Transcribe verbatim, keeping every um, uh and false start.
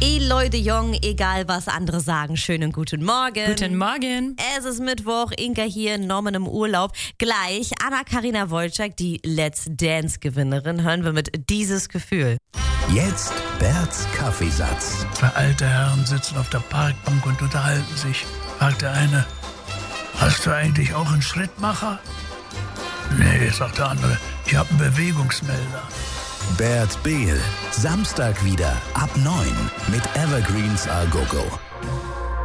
Eloy de Jong, egal was andere sagen, schönen guten Morgen. Guten Morgen. Es ist Mittwoch, Inka hier, Norman im Urlaub. Gleich Anna-Karina Wojcik, die Let's Dance-Gewinnerin, hören wir mit Dieses Gefühl. Jetzt Berts Kaffeesatz. Zwei alte Herren sitzen auf der Parkbank und unterhalten sich. Fragt der eine, hast du eigentlich auch einen Schrittmacher? Nee, sagt der andere, ich habe einen Bewegungsmelder. Bert Behl, Samstag wieder ab neun mit Evergreens A Go Go.